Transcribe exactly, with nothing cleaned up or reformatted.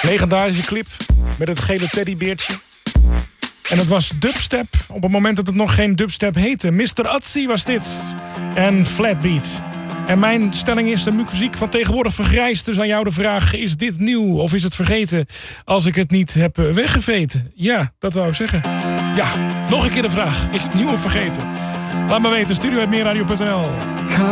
Legendarische clip met het gele teddybeertje. En het was dubstep op het moment dat het nog geen dubstep heette. mister Ötzi was dit. En Flatbeat. En mijn stelling is, de muziek van tegenwoordig vergrijst. Dus aan jou de vraag, is dit nieuw of is het vergeten als ik het niet heb weggeveten? Ja, dat wou ik zeggen. Ja, nog een keer de vraag. Is het nieuw of vergeten? Laat me weten, studio at meerradio punt n l.